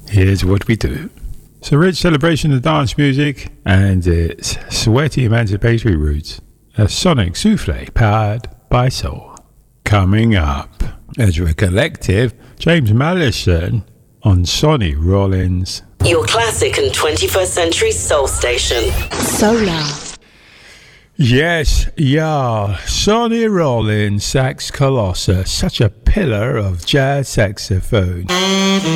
here's what we do. It's a rich celebration of dance music and its sweaty emancipatory roots. A sonic souffle powered by soul. Coming up, Ezra Collective, James Madison on Sonny Rollins. Your classic and 21st century soul station. Solar. Yes, yeah, Sonny Rollins, sax colossus, such a pillar of jazz saxophone.